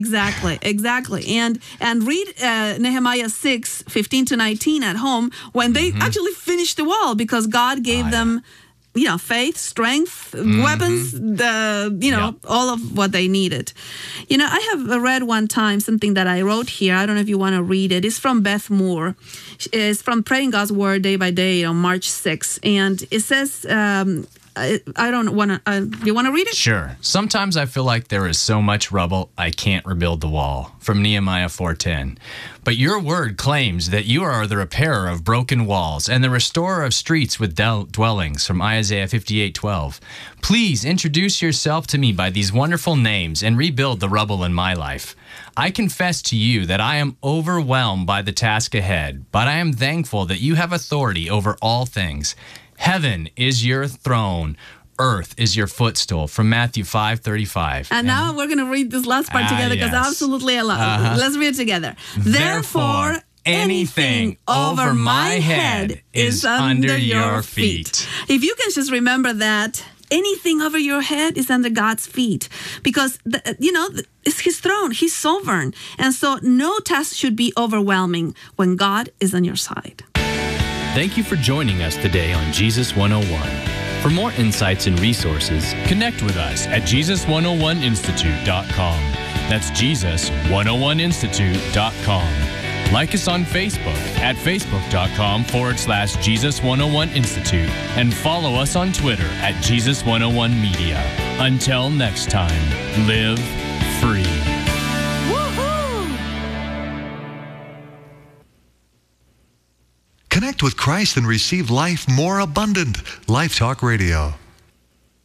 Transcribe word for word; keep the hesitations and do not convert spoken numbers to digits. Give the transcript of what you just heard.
Exactly, exactly. And and read uh, Nehemiah six, fifteen to nineteen at home when they Mm-hmm. actually finished the wall because God gave Oh, yeah. them, you know, faith, strength, Mm-hmm. weapons, the, you know, Yep. all of what they needed. You know, I have read one time something that I wrote here. I don't know if you want to read it. It's from Beth Moore. It's from Praying God's Word Day by Day on March sixth. And it says, um, I, I don't want to, uh, do you want to read it? Sure. Sometimes I feel like there is so much rubble, I can't rebuild the wall. From Nehemiah four ten. But your word claims that you are the repairer of broken walls and the restorer of streets with del- dwellings. From Isaiah fifty-eight twelve. Please introduce yourself to me by these wonderful names and rebuild the rubble in my life. I confess to you that I am overwhelmed by the task ahead, but I am thankful that you have authority over all things. Heaven is your throne. Earth is your footstool. From Matthew five thirty-five. And now we're going to read this last part Ah, together because yes. absolutely I love it. Uh-huh. Let's read it together. Therefore, anything over my head is under your feet. If you can just remember that, anything over your head is under God's feet because, the, you know, it's his throne. He's sovereign. And so no task should be overwhelming when God is on your side. Thank you for joining us today on Jesus one oh one. For more insights and resources, connect with us at Jesus one oh one institute dot com. That's Jesus one oh one institute dot com. Like us on Facebook at facebook.com forward slash Jesus101Institute and follow us on Twitter at Jesus one oh one Media. Until next time, live free. Connect with Christ and receive life more abundant. Life Talk Radio.